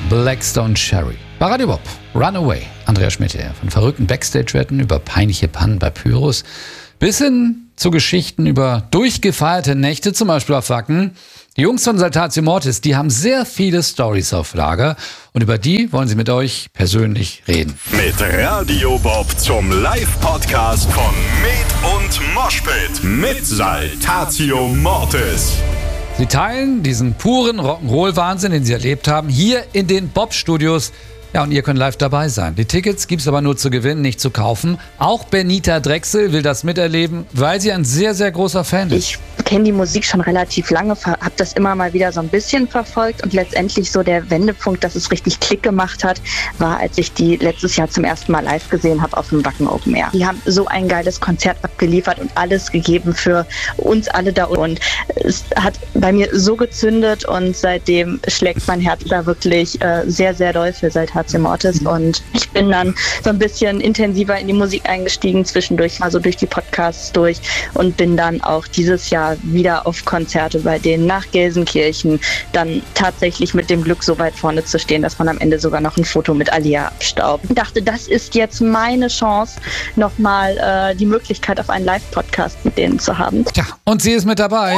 Blackstone Cherry. Bei Radio Bob, Runaway, Andreas Schmidt hier. Von verrückten Backstage-Wetten über peinliche Pannen bei Pyros bis hin zu Geschichten über durchgefeierte Nächte, zum Beispiel auf Wacken. Die Jungs von Saltatio Mortis, die haben sehr viele Storys auf Lager und über die wollen sie mit euch persönlich reden. Mit Radio Bob zum Live-Podcast von Med und Moshpit mit Saltatio Mortis. Sie teilen diesen puren Rock'n'Roll-Wahnsinn, den sie erlebt haben, hier in den Bob-Studios. Ja, und ihr könnt live dabei sein. Die Tickets gibt's aber nur zu gewinnen, nicht zu kaufen. Auch Benita Drechsel will das miterleben, weil sie ein sehr, sehr großer Fan ist. Ich kenne die Musik schon relativ lange, habe das immer mal wieder so ein bisschen verfolgt und letztendlich so der Wendepunkt, dass es richtig Klick gemacht hat, war, als ich die letztes Jahr zum ersten Mal live gesehen habe auf dem Wacken Open Air. Die haben so ein geiles Konzert abgeliefert und alles gegeben für uns alle da und es hat bei mir so gezündet und seitdem schlägt mein Herz da wirklich sehr, sehr doll für Saltatio Mortis und ich bin dann so ein bisschen intensiver in die Musik eingestiegen, zwischendurch mal so durch die Podcasts durch und bin dann auch dieses Jahr wieder auf Konzerte bei denen nach Gelsenkirchen, dann tatsächlich mit dem Glück so weit vorne zu stehen, dass man am Ende sogar noch ein Foto mit Alia abstaubt. Ich dachte, das ist jetzt meine Chance, nochmal die Möglichkeit auf einen Live-Podcast mit denen zu haben. Tja, und sie ist mit dabei.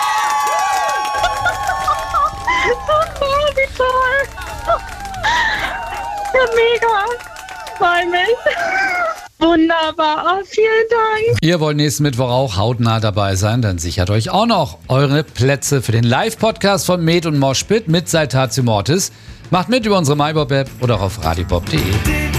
Wie toll! Ja, mega! Freue mich! Wunderbar, oh, vielen Dank. Ihr wollt nächsten Mittwoch auch hautnah dabei sein, dann sichert euch auch noch eure Plätze für den Live-Podcast von Med und Moshpit mit Saltatio Mortis. Macht mit über unsere MyBob-App oder auch auf radiobob.de.